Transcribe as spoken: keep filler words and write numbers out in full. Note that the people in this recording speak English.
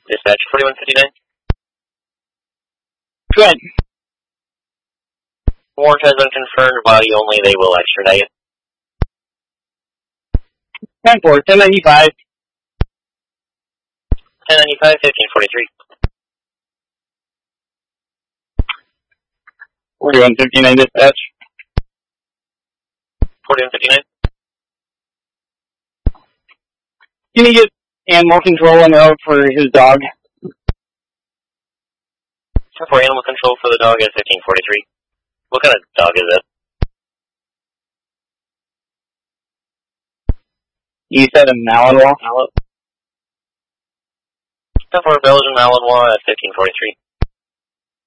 Dispatch forty-one fifty-nine. Go ahead. Warrant has been confirmed, body only, they will extradite. ten four, ten ninety-five. ten ninety-five, fifteen forty-three. forty-one fifty-nine dispatch. forty-one fifty-nine. Can you get animal control on route for his dog? For animal control for the dog at fifteen forty-three. What kind of dog is it? You said a Malinois? For Belgian Malinois at fifteen forty-three.